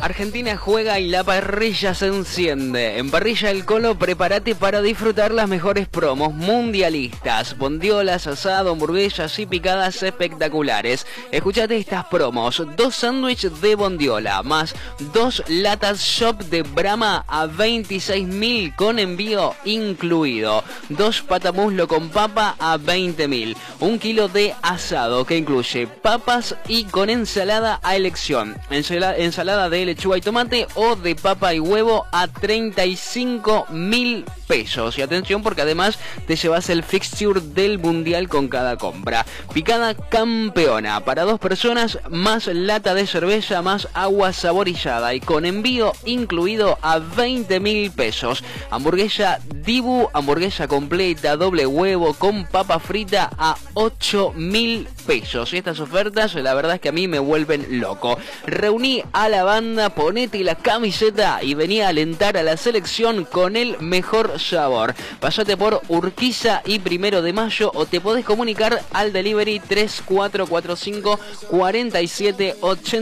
Argentina juega y la parrilla se enciende. En Parrilla El Colo, prepárate para disfrutar las mejores promos mundialistas. Bondiolas, asado, hamburguesas y picadas espectaculares. Escuchate estas promos: 2 sándwiches de bondiola más 2 latas shop de Brahma a 26.000 con envío incluido. 2 patamuslo con papa a 20.000. 1 kilo de asado que incluye papas y con ensalada a elección. Ensalada de lechuga y tomate o de papa y huevo a 35.000 pesos. Y atención, porque además te llevas el fixture del mundial con cada compra. Picada campeona para 2 personas más lata de cerveza más agua saborizada y con envío incluido a 20.000 pesos. Hamburguesa Dibu, hamburguesa completa, doble huevo con papa frita a 8.000 pesos. Y estas ofertas la verdad es que a mí me vuelven loco. Reuní a la banda, ponete la camiseta y vení a alentar a la selección con el mejor sabor. Pasate por Urquiza y 1 de Mayo o te podés comunicar al delivery 3445 47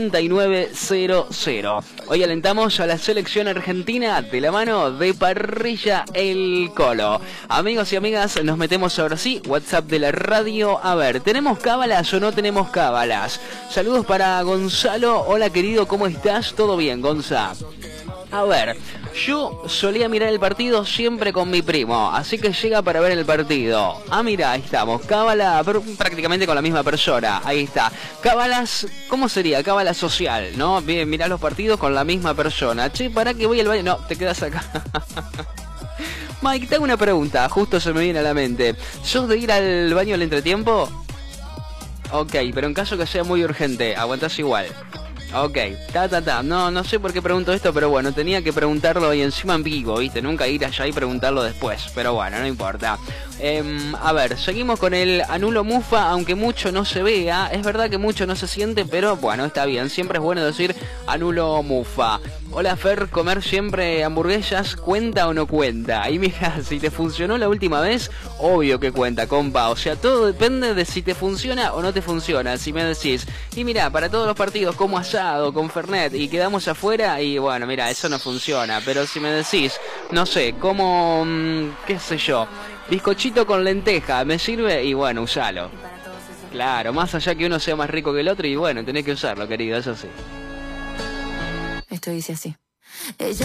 8900. Hoy alentamos a la selección argentina de la mano de Parrilla El Colo. Amigos y amigas, nos metemos ahora sí, WhatsApp de la radio. A ver, ¿tenemos cábalas o no tenemos cábalas? Saludos para Gonzalo. Hola querido, ¿cómo estás? ¿Todo bien, Gonza? A ver, yo solía mirar el partido siempre con mi primo, así que llega para ver el partido. Ah, mira, ahí estamos, cábala, prácticamente con la misma persona, ahí está. Cábalas, ¿cómo sería? Cábala social, ¿no? Bien, mirá los partidos con la misma persona. Che, ¿para qué voy al baño? No, te quedas acá. Mike, te hago una pregunta, justo se me viene a la mente. ¿Sos de ir al baño al entretiempo? Ok, pero en caso que sea muy urgente, aguantás igual. Ok, no sé por qué pregunto esto, pero bueno, tenía que preguntarlo y encima en vivo, ¿viste? Nunca ir allá y preguntarlo después, pero bueno, no importa. A ver, seguimos con el anulo mufa, aunque mucho no se vea. Es verdad que mucho no se siente, pero bueno, está bien. Siempre es bueno decir anulo mufa. Hola Fer, ¿comer siempre hamburguesas cuenta o no cuenta? Y mira, si te funcionó la última vez, obvio que cuenta, compa. O sea, todo depende de si te funciona o no te funciona. Si me decís, y mira, para todos los partidos como asado, con Fernet, y quedamos afuera, y bueno, mira, eso no funciona. Pero si me decís, no sé, como, qué sé yo, bizcochito con lenteja, ¿me sirve? Y bueno, usalo. Claro, más allá que uno sea más rico que el otro, y bueno, tenés que usarlo, querido, eso sí. Esto dice así.